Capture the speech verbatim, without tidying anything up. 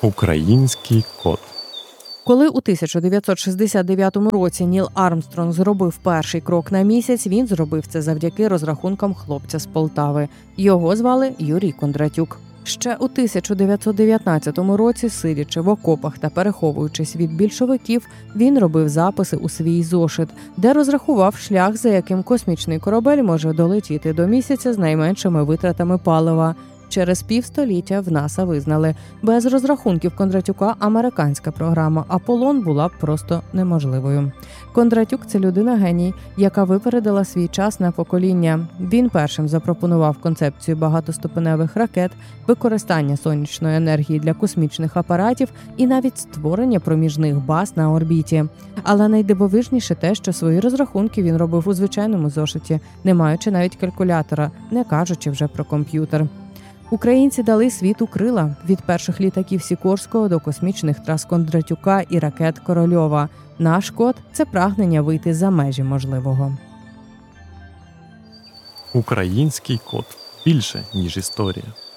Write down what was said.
Український кот. Коли у тисяча дев'ятсот шістдесят дев'ятому році Ніл Армстронг зробив перший крок на місяць, він зробив це завдяки розрахункам хлопця з Полтави. Його звали Юрій Кондратюк. Ще у тисяча дев'ятсот дев'ятнадцятому році, сидячи в окопах та переховуючись від більшовиків, він робив записи у свій зошит, де розрахував шлях, за яким космічний корабель може долетіти до місяця з найменшими витратами палива. Через півстоліття в НАСА визнали, без розрахунків Кондратюка американська програма «Аполлон» була б просто неможливою. Кондратюк – це людина-геній, яка випередила свій час на покоління. Він першим запропонував концепцію багатоступеневих ракет, використання сонячної енергії для космічних апаратів і навіть створення проміжних баз на орбіті. Але найдивовижніше те, що свої розрахунки він робив у звичайному зошиті, не маючи навіть калькулятора, не кажучи вже про комп'ютер. Українці дали світу крила – від перших літаків Сікорського до космічних трас Кондратюка і ракет Корольова. Наш код – це прагнення вийти за межі можливого. Український кот. Більше, ніж історія.